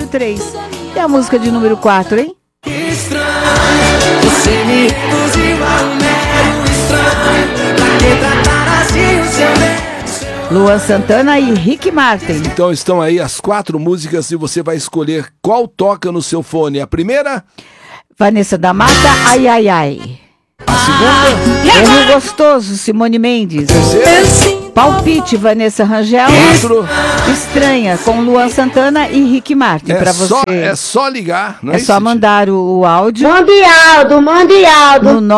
03. E a música de número 4, hein? Estranho, você me reduziu a um mero estranho. Pra que tratar assim o seu bem? Luan Santana e Rick Martin. Então estão aí as 4 músicas e você vai escolher qual toca no seu fone. A primeira? Vanessa da Mata, Ai Ai Ai. A segunda? Erro Gostoso, Simone Mendes. Terceira? Palpite, Vanessa Rangel. 4? Estranha, com Luan Santana e Rick Martin. Pra você. É só ligar, não é isso? É só mandar o áudio. Mande áudio. No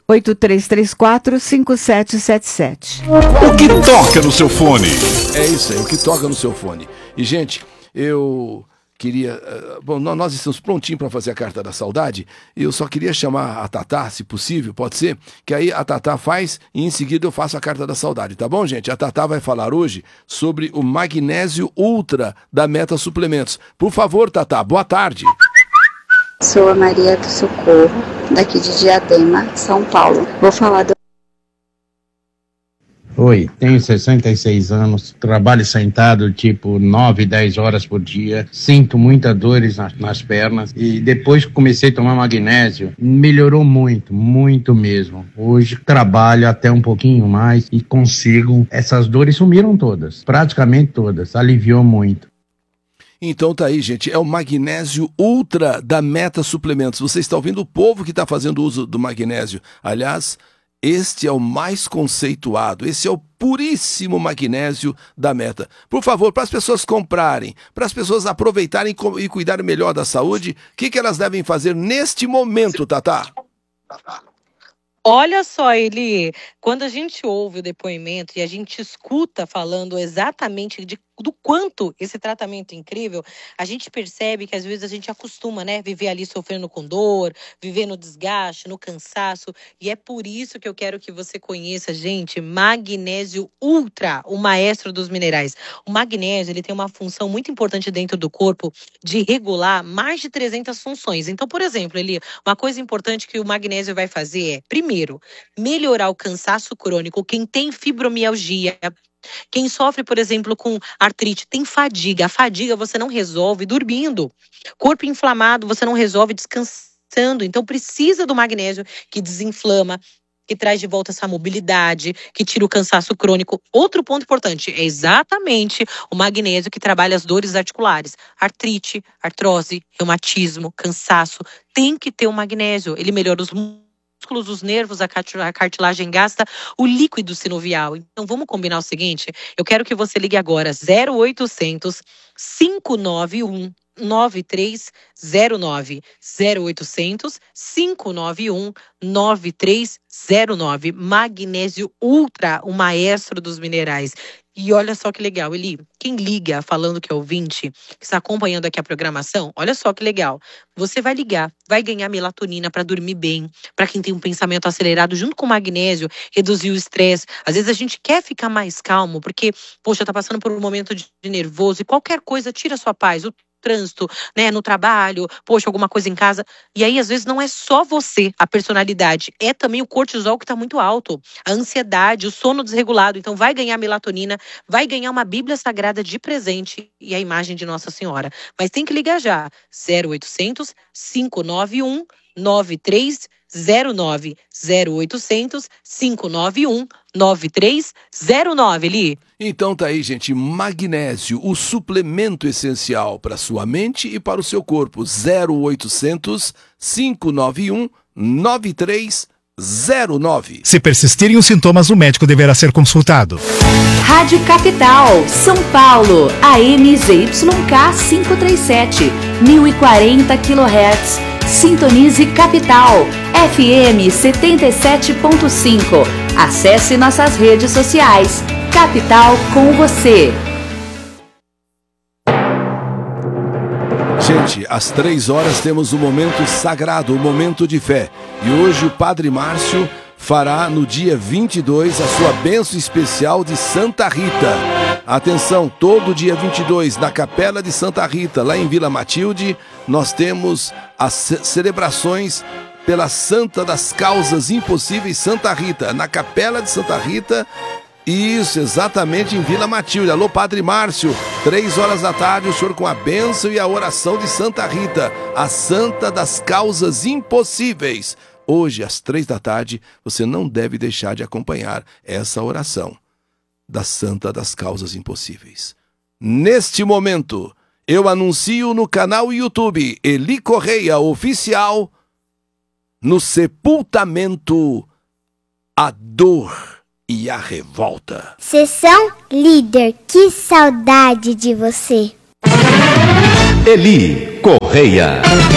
983345777. O que toca no seu fone? É isso aí, o que toca no seu fone. E, gente, eu queria... Bom, nós estamos prontinhos para fazer a Carta da Saudade. Eu só queria chamar a Tatá, se possível, pode ser? Que aí a Tatá faz e em seguida eu faço a Carta da Saudade, tá bom, gente? A Tatá vai falar hoje sobre o Magnésio Ultra da Meta Suplementos. Por favor, Tatá, boa tarde. Sou a Maria do Socorro, daqui de Diadema, São Paulo. Vou falar do... Oi, tenho 66 anos, trabalho sentado tipo 9, 10 horas por dia, sinto muitas dores nas pernas e depois que comecei a tomar magnésio, melhorou muito, muito mesmo. Hoje trabalho até um pouquinho mais e consigo, essas dores sumiram todas, praticamente todas, aliviou muito. Então tá aí, gente, é o Magnésio Ultra da Meta Suplementos. Você está ouvindo o povo que está fazendo uso do magnésio. Aliás, este é o mais conceituado, esse é o puríssimo magnésio da Meta. Por favor, para as pessoas comprarem, para as pessoas aproveitarem e cuidarem melhor da saúde, o que elas devem fazer neste momento, Tatá? Olha só, Eli, quando a gente ouve o depoimento e a gente escuta falando exatamente do quanto esse tratamento é incrível, a gente percebe que às vezes a gente acostuma, né? Viver ali sofrendo com dor, viver no desgaste, no cansaço. E é por isso que eu quero que você conheça, gente, Magnésio Ultra, o maestro dos minerais. O magnésio, ele tem uma função muito importante dentro do corpo de regular mais de 300 funções. Então, por exemplo, Eli, uma coisa importante que o magnésio vai fazer é, primeiro, melhorar o cansaço crônico. Quem tem fibromialgia, quem sofre, por exemplo, com artrite, tem fadiga. A fadiga você não resolve dormindo. Corpo inflamado você não resolve descansando. Então precisa do magnésio que desinflama, que traz de volta essa mobilidade, que tira o cansaço crônico. Outro ponto importante é exatamente o magnésio que trabalha as dores articulares. Artrite, artrose, reumatismo, cansaço. Tem que ter o magnésio. Ele melhora os músculos, os nervos, a cartilagem gasta o líquido sinovial. Então vamos combinar o seguinte, eu quero que você ligue agora 0800 591 9309 0800 591 9309. Magnésio Ultra, o maestro dos minerais. E olha só que legal, Eli, quem liga falando que é ouvinte, que está acompanhando aqui a programação, olha só que legal. Você vai ligar, vai ganhar melatonina para dormir bem, para quem tem um pensamento acelerado, junto com o magnésio, reduzir o estresse. Às vezes a gente quer ficar mais calmo, porque, poxa, tá passando por um momento de nervoso e qualquer coisa tira a sua paz, o trânsito, né, no trabalho, poxa, alguma coisa em casa. E aí, às vezes, não é só você, a personalidade, é também o cortisol que está muito alto, a ansiedade, o sono desregulado. Então, vai ganhar melatonina, vai ganhar uma Bíblia Sagrada de presente e a imagem de Nossa Senhora. Mas tem que ligar já, 0800 591 9309 0800 591 9309, Eli. Então tá aí, gente, magnésio, o suplemento essencial para sua mente e para o seu corpo. 0800 591 9309. Se persistirem os sintomas, o médico deverá ser consultado. Rádio Capital, São Paulo, AM ZYK 537, 1040 kHz. Sintonize Capital, FM 77.5. Acesse nossas redes sociais. Capital com você. Gente, às 3h temos o momento sagrado, o momento de fé. E hoje o Padre Márcio fará no dia 22 a sua bênção especial de Santa Rita. Atenção, todo dia 22 na Capela de Santa Rita, lá em Vila Matilde, nós temos as celebrações pela Santa das Causas Impossíveis, Santa Rita, na Capela de Santa Rita. Isso, exatamente, em Vila Matilde. Alô, Padre Márcio, 3 horas da tarde, o senhor com a bênção e a oração de Santa Rita, a santa das causas impossíveis. Hoje, às 3 da tarde, você não deve deixar de acompanhar essa oração da santa das causas impossíveis. Neste momento, eu anuncio no canal YouTube Eli Correia Oficial, no sepultamento, a dor e a revolta. Sessão líder, que saudade de você. Eli Correia.